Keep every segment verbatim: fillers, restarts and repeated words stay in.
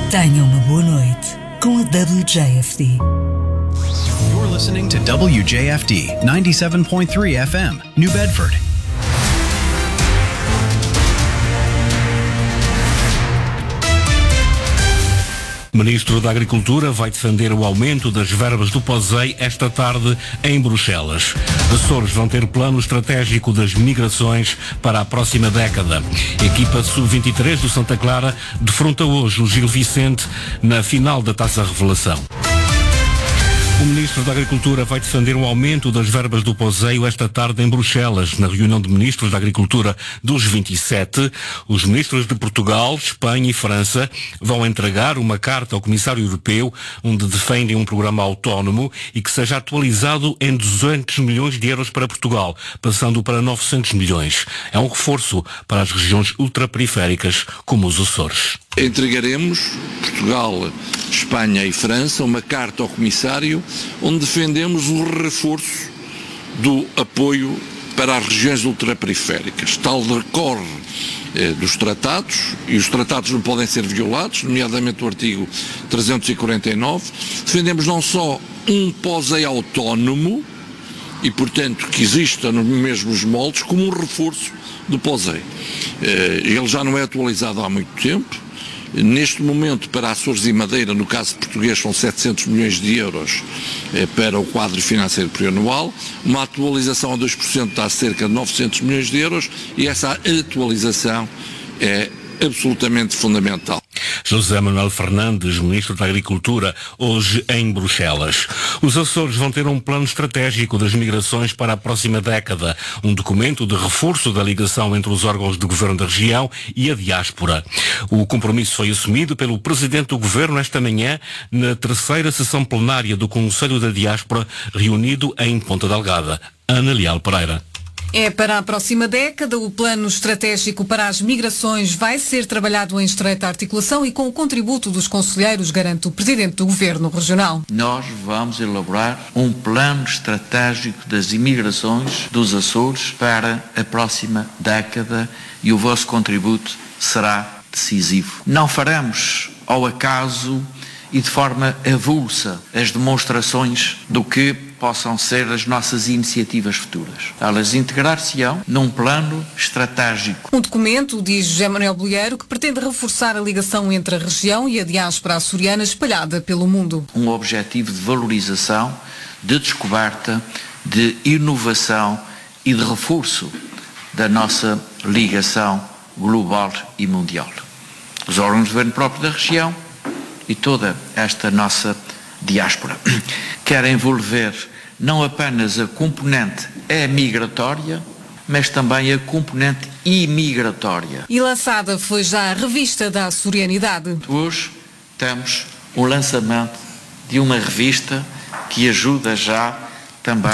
Tenha uma boa noite com a W J F D. You're listening to W J F D ninety-seven point three F M, New Bedford. O Ministro da Agricultura vai defender o aumento das verbas do POSEI esta tarde em Bruxelas. Açores vão ter plano estratégico das migrações para a próxima década. A equipa sub vinte e três do Santa Clara defronta hoje o Gil Vicente na final da Taça Revelação. O Ministro da Agricultura vai defender um aumento das verbas do POSEI esta tarde em Bruxelas. Na reunião de Ministros da Agricultura dos vinte e sete, os ministros de Portugal, Espanha e França vão entregar uma carta ao Comissário Europeu onde defendem um programa autónomo e que seja atualizado em duzentos milhões de euros para Portugal, passando para novecentos milhões. É um reforço para as regiões ultraperiféricas como os Açores. Entregaremos, Portugal, Espanha e França, uma carta ao Comissário onde defendemos o reforço do apoio para as regiões ultraperiféricas. Tal decorre eh, dos tratados, e os tratados não podem ser violados, nomeadamente o artigo trezentos e quarenta e nove. Defendemos não só um POSEI autónomo, e portanto que exista nos mesmos moldes, como um reforço do POSEI. Eh, ele já não é atualizado há muito tempo. Neste momento, para Açores e Madeira, no caso português, são setecentos milhões de euros eh, para o quadro financeiro plurianual. Uma atualização a dois por cento dá cerca de novecentos milhões de euros e essa atualização é absolutamente fundamental. José Manuel Fernandes, Ministro da Agricultura, hoje em Bruxelas. Os Açores vão ter um plano estratégico das migrações para a próxima década, um documento de reforço da ligação entre os órgãos de governo da região e a diáspora. O compromisso foi assumido pelo Presidente do Governo esta manhã na terceira sessão plenária do Conselho da Diáspora, reunido em Ponta Delgada. Ana Leal Pereira. É para a próxima década, o plano estratégico para as migrações vai ser trabalhado em estreita articulação e com o contributo dos conselheiros, garante o Presidente do Governo Regional. Nós vamos elaborar um plano estratégico das imigrações dos Açores para a próxima década e o vosso contributo será decisivo. Não faremos ao acaso e de forma avulsa as demonstrações do que possam ser as nossas iniciativas futuras. Elas integrar-se-ão num plano estratégico. Um documento, diz José Manuel Bolheiro, que pretende reforçar a ligação entre a região e a diáspora açoriana espalhada pelo mundo. Um objetivo de valorização, de descoberta, de inovação e de reforço da nossa ligação global e mundial. Os órgãos de governo próprio da região e toda esta nossa diáspora quer envolver não apenas a componente emigratória, mas também a componente imigratória. E lançada foi já a revista da açorianidade. Hoje temos o lançamento de uma revista que ajuda já também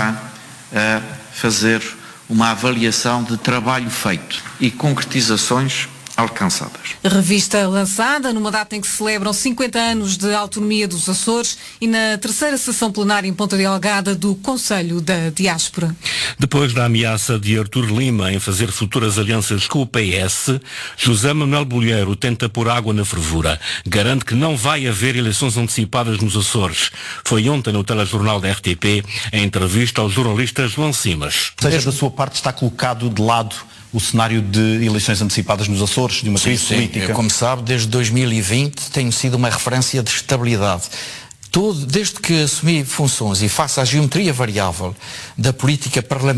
a fazer uma avaliação de trabalho feito e concretizações alcançadas. Revista lançada numa data em que se celebram cinquenta anos de autonomia dos Açores e na terceira sessão plenária em Ponta Delgada do Conselho da Diáspora. Depois da ameaça de Artur Lima em fazer futuras alianças com o P S, José Manuel Bolheiro tenta pôr água na fervura. Garante que não vai haver eleições antecipadas nos Açores. Foi ontem no telejornal da R T P, em entrevista ao jornalista João Simas. Ou seja, da sua parte está colocado de lado o cenário de eleições antecipadas nos Açores, de uma crise política? Como sabe, desde dois mil e vinte tenho sido uma referência de estabilidade. Todo, desde que assumi funções e faço a geometria variável da política parlamentar,